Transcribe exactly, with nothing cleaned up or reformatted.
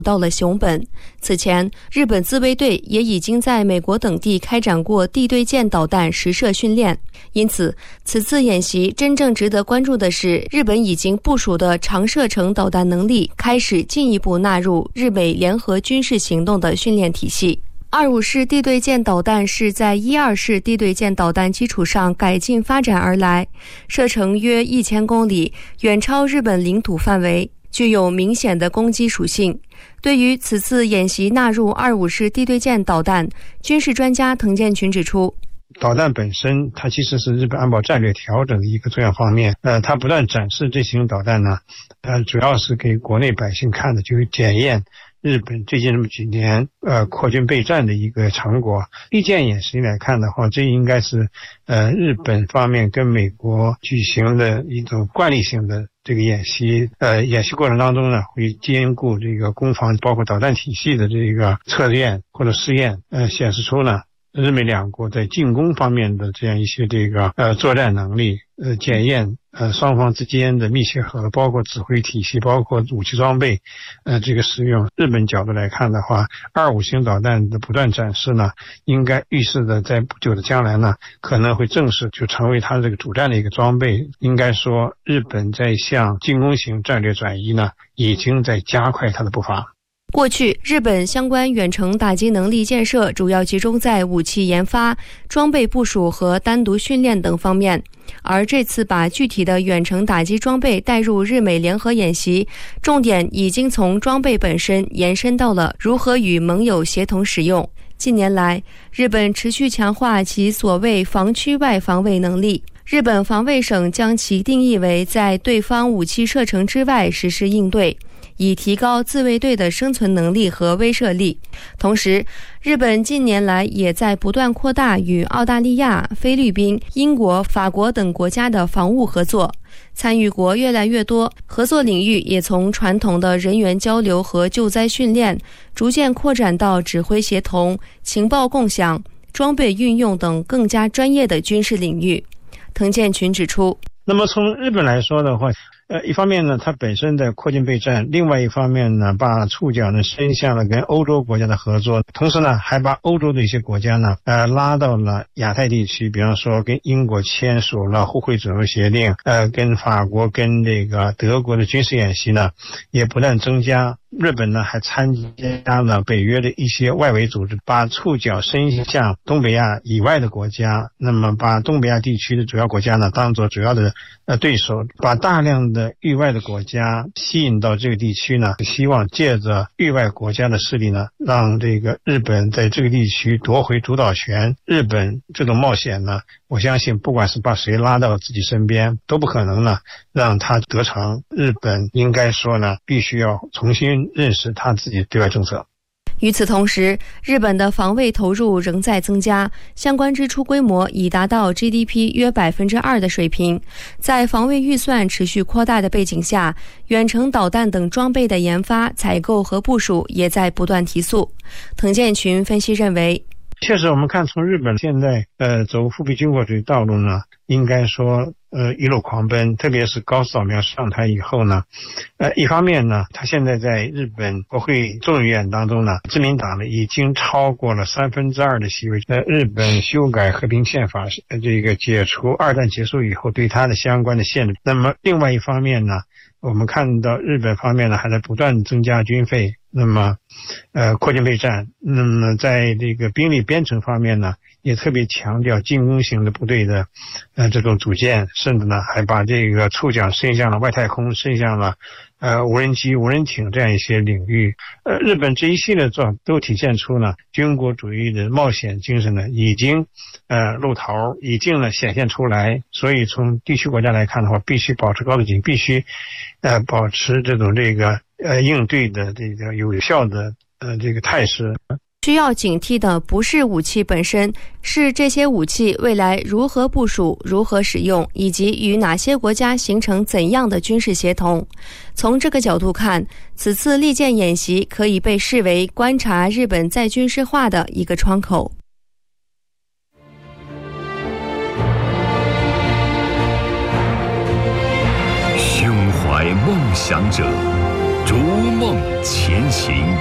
到了熊本。此前，日本自卫队也已经在美国等地开展过地对舰导弹实射训练。因此，此次演习真正值得关注的是，日本已经部署的长射程导弹能力开始进一步纳入日美联合军事行动的训练体系。二五式地对舰导弹是在一二式地对舰导弹基础上改进发展而来，射程约一千公里，远超日本领土范围，具有明显的攻击属性。对于此次演习纳入二五式地对舰导弹，军事专家滕建群指出， 导弹本身它其实是日本安保战略调整的一个重要方面，呃，它不断展示这型导弹呢，呃，主要是给国内百姓看的，就是检验日本最近这么几年呃扩军备战的一个成果。利剑演习来看的话，这应该是呃日本方面跟美国举行的一种惯例性的这个演习，呃演习过程当中呢，会兼顾这个攻防，包括导弹体系的这个测验或者试验，呃显示出呢日美两国在进攻方面的这样一些这个呃作战能力，呃检验呃双方之间的密切合作，包括指挥体系，包括武器装备呃这个使用。日本角度来看的话，二五型导弹的不断展示呢，应该预示的在不久的将来呢，可能会正式就成为它这个主战的一个装备。应该说日本在向进攻型战略转移呢，已经在加快它的步伐。 过去，日本相关远程打击能力建设主要集中在武器研发、装备部署和单独训练等方面，而这次把具体的远程打击装备带入日美联合演习，重点已经从装备本身延伸到了如何与盟友协同使用。近年来，日本持续强化其所谓防区外防卫能力。日本防卫省将其定义为在对方武器射程之外实施应对，以提高自卫队的生存能力和威慑力。同时，日本近年来也在不断扩大与澳大利亚、菲律宾、英国、法国等国家的防务合作，参与国越来越多，合作领域也从传统的人员交流和救灾训练，逐渐扩展到指挥协同、情报共享、装备运用等更加专业的军事领域。滕建群指出， 那么从日本来说的话，呃，一方面呢，它本身的扩军备战；另外一方面呢，把触角呢伸向了跟欧洲国家的合作，同时呢，还把欧洲的一些国家呢，呃，拉到了亚太地区，比方说跟英国签署了互惠准入协定，呃，跟法国、跟这个德国的军事演习呢，也不断增加。日本呢还参加了北约的一些外围组织，把触角伸向东北亚以外的国家，那么把东北亚地区的主要国家呢当作主要的呃对手，把大量的域外的国家吸引到这个地区呢，希望借着域外国家的势力呢，让这个日本在这个地区夺回主导权。日本这种冒险呢，我相信不管是把谁拉到自己身边，都不可能呢让他得逞。日本应该说呢，必须要重新认识他自己的对外政策。 与此同时，日本的防卫投入仍在增加，相关支出规模已达到 G D P 约 百分之二 的水平。在防卫预算持续扩大的背景下，远程导弹等装备的研发、采购和部署也在不断提速。滕建群分析认为， 确实我们看从日本现在呃走复辟军国主义道路呢，应该说呃一路狂奔，特别是高市早苗上台以后呢，呃一方面呢，他现在在日本国会众议院当中呢，自民党呢已经超过了三分之二的席位。呃日本修改和平宪法，呃这个解除二战结束以后对他的相关的限制。那么另外一方面呢，我们看到日本方面呢还在不断增加军费，那么呃扩军备战，那么在这个兵力编程方面呢，也特别强调进攻型的部队的呃这种组建，甚至呢还把这个触角伸向了外太空，伸向了呃无人机、无人艇这样一些领域。呃日本这一系列做都体现出呢军国主义的冒险精神呢已经呃露头，已经呢显现出来。所以从地区国家来看的话，必须保持高度警惕，必须呃保持这种这个呃应对的这个有效的呃这个态势。 需要警惕的不是武器本身，是这些武器未来如何部署、如何使用，以及与哪些国家形成怎样的军事协同。从这个角度看，此次利剑演习可以被视为观察日本再军事化的一个窗口。 胸怀梦想者， 逐梦前行。